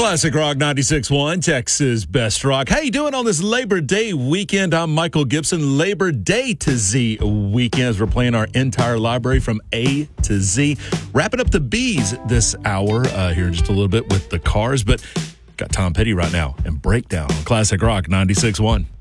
Classic Rock 96.1, Texas Best Rock. How you doing on this Labor Day weekend? I'm Michael Gibson. Labor Day to Z weekend as we're playing our entire library from A to Z. Wrapping up the B's this hour here in just a little bit with the Cars, but got Tom Petty right now and Breakdown on Classic Rock 96.1.